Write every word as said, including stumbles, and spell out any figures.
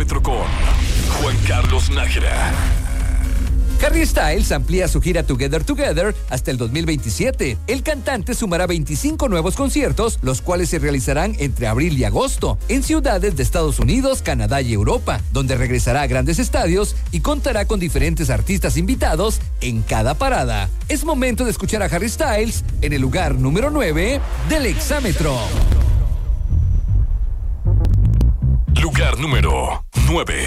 Exámetro con Juan Carlos Nájera. Harry Styles amplía su gira Together Together hasta el dos mil veintisiete. El cantante sumará veinticinco nuevos conciertos, los cuales se realizarán entre abril y agosto, en ciudades de Estados Unidos, Canadá y Europa, donde regresará a grandes estadios y contará con diferentes artistas invitados en cada parada. Es momento de escuchar a Harry Styles en el lugar número nueve del Exámetro. Lugar número nueve.